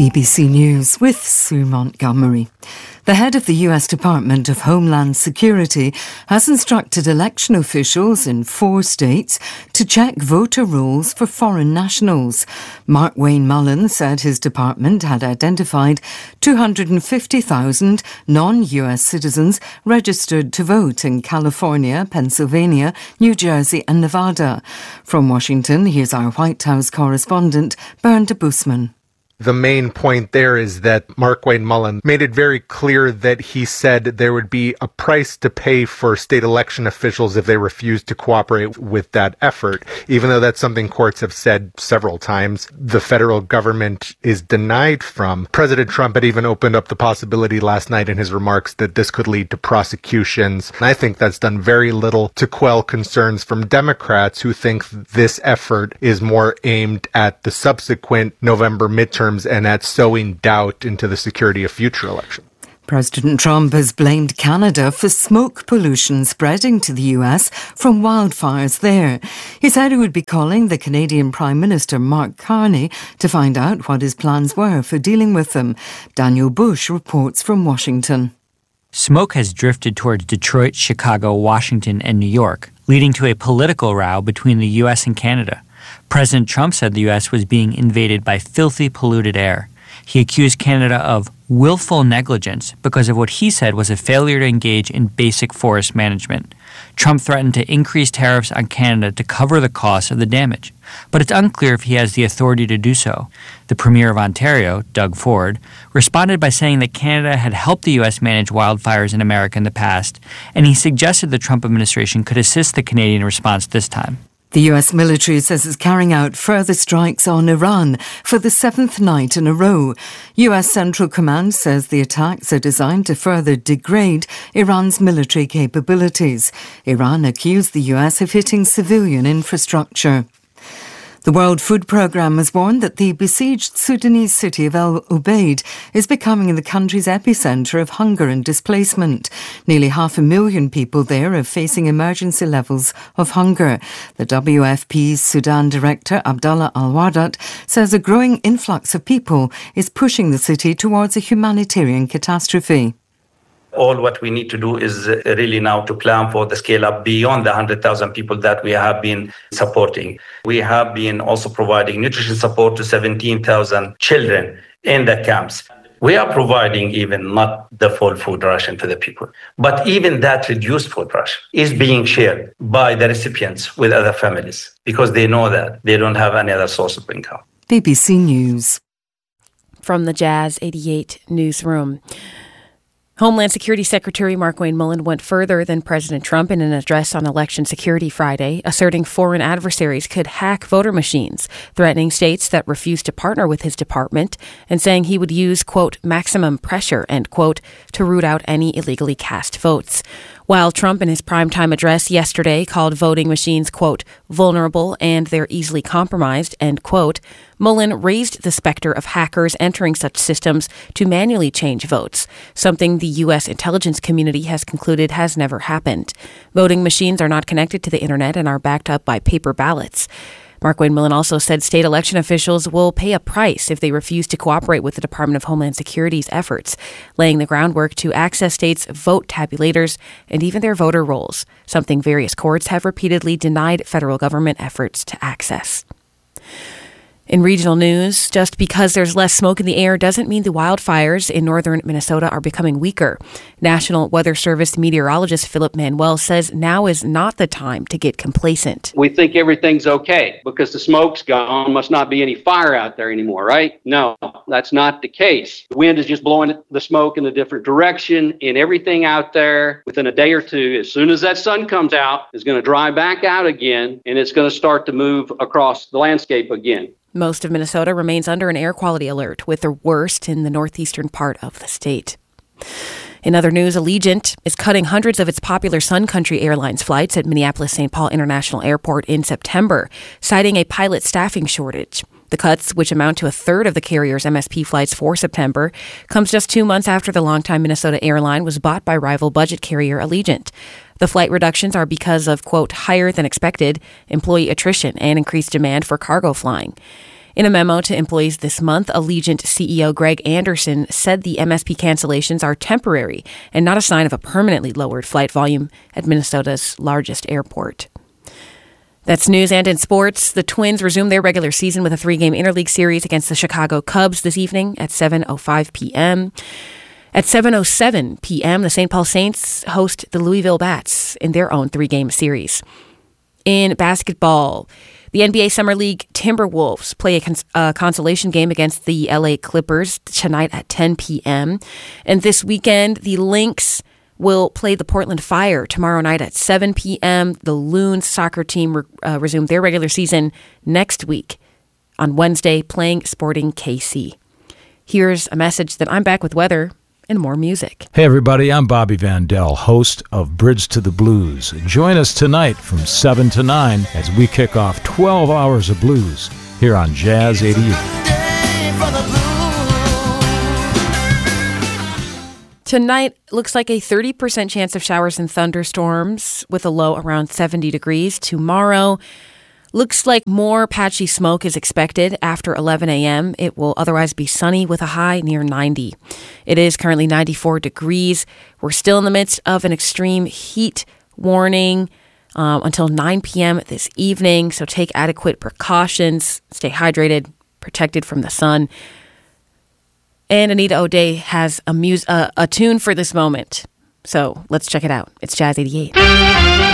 BBC News with Sue Montgomery. The head of the US Department of Homeland Security has instructed election officials in 4 states to check voter rolls for foreign nationals. Mark Wayne Mullen said his department had identified 250,000 non-US citizens registered to vote in California, Pennsylvania, New Jersey and Nevada. From Washington, here's our White House correspondent, Bernd Busman. The main point there is that Mark Wayne Mullen made it very clear that he said there would be a price to pay for state election officials if they refused to cooperate with that effort. Even though that's something courts have said several times, the federal government is denied from. President Trump had even opened up the possibility last night in his remarks that this could lead to prosecutions. And I think that's done very little to quell concerns from Democrats who think this effort is more aimed at the subsequent November midterm and at sowing doubt into the security of future elections. President Trump has blamed Canada for smoke pollution spreading to the US from wildfires there. He said he would be calling the Canadian Prime Minister Mark Carney to find out what his plans were for dealing with them. Daniel Bush reports from Washington. Smoke has drifted towards Detroit, Chicago, Washington, and New York, leading to a political row between the U.S. and Canada. President Trump said the U.S. was being invaded by filthy, polluted air. He accused Canada of willful negligence because of what he said was a failure to engage in basic forest management. Trump threatened to increase tariffs on Canada to cover the cost of the damage, but it's unclear if he has the authority to do so. The Premier of Ontario, Doug Ford, responded by saying that Canada had helped the U.S. manage wildfires in America in the past, and he suggested the Trump administration could assist the Canadian response this time. The US military says it's carrying out further strikes on Iran for the 7th night in a row. US Central Command says the attacks are designed to further degrade Iran's military capabilities. Iran accused the US of hitting civilian infrastructure. The World Food Programme has warned that the besieged Sudanese city of El Obeid is becoming the country's epicentre of hunger and displacement. Nearly 500,000 people there are facing emergency levels of hunger. The WFP's Sudan director, Abdallah Al-Wardat, says a growing influx of people is pushing the city towards a humanitarian catastrophe. All what we need to do is really now to plan for the scale up beyond the 100,000 people that we have been supporting. We have been also providing nutrition support to 17,000 children in the camps. We are providing even not the full food ration to the people, but even that reduced food ration is being shared by the recipients with other families because they know that they don't have any other source of income. BBC News. From the Jazz 88 newsroom. Homeland Security Secretary Mark Wayne Mullen went further than President Trump in an address on election security Friday, asserting foreign adversaries could hack voter machines, threatening states that refuse to partner with his department, and saying he would use, quote, maximum pressure, end quote, to root out any illegally cast votes. While Trump in his primetime address yesterday called voting machines, quote, vulnerable and they're easily compromised, end quote, Mullen raised the specter of hackers entering such systems to manually change votes, something the U.S. intelligence community has concluded has never happened. Voting machines are not connected to the internet and are backed up by paper ballots. Mark Wayne Mullen also said state election officials will pay a price if they refuse to cooperate with the Department of Homeland Security's efforts, laying the groundwork to access states' vote tabulators and even their voter rolls, something various courts have repeatedly denied federal government efforts to access. In regional news, just because there's less smoke in the air doesn't mean the wildfires in northern Minnesota are becoming weaker. National Weather Service meteorologist Philip Manuel says now is not the time to get complacent. We think everything's okay because the smoke's gone, must not be any fire out there anymore, right? No, that's not the case. The wind is just blowing the smoke in a different direction, and everything out there within a day or two, as soon as that sun comes out, is going to dry back out again, and it's going to start to move across the landscape again. Most of Minnesota remains under an air quality alert, with the worst in the northeastern part of the state. In other news, Allegiant is cutting hundreds of its popular Sun Country Airlines flights at Minneapolis-St. Paul International Airport in September, citing a pilot staffing shortage. The cuts, which amount to a third of the carrier's MSP flights for September, comes just 2 months after the longtime Minnesota airline was bought by rival budget carrier Allegiant. The flight reductions are because of, quote, higher than expected employee attrition and increased demand for cargo flying. In a memo to employees this month, Allegiant CEO Greg Anderson said the MSP cancellations are temporary and not a sign of a permanently lowered flight volume at Minnesota's largest airport. That's news. And in sports, the Twins resume their regular season with a 3-game interleague series against the Chicago Cubs this evening at 7:05 p.m. At 7:07 p.m., the St. Paul Saints host the Louisville Bats in their own 3-game series. In basketball, the NBA Summer League Timberwolves play a consolation game against the LA Clippers tonight at 10 p.m. And this weekend, the Lynx will play the Portland Fire tomorrow night at 7 p.m. The Loons soccer team resume their regular season next week on Wednesday, playing Sporting KC. Here's a message that I'm back with weather and more music. Hey everybody, I'm Bobby Vandell, host of Bridge to the Blues. Join us tonight from 7 to 9 as we kick off 12 hours of blues here on Jazz 88. Tonight looks like a 30% chance of showers and thunderstorms with a low around 70 degrees. Tomorrow looks like more patchy smoke is expected after 11 a.m. It will otherwise be sunny with a high near 90. It is currently 94 degrees. We're still in the midst of an extreme heat warning until 9 p.m. this evening, so take adequate precautions. Stay hydrated, protected from the sun. And Anita O'Day has a tune for this moment. So let's check it out. It's Jazz 88.